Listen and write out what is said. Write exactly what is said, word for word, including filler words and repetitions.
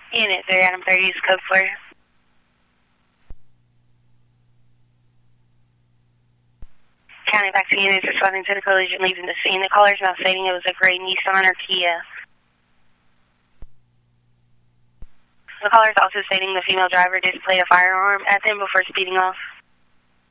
Unit three, Adam thirty, use code for you. County back to units responding to the collision, leaving the scene. The caller is now stating it was a gray Nissan or Kia. The caller is also stating the female driver displayed a firearm at them before speeding off.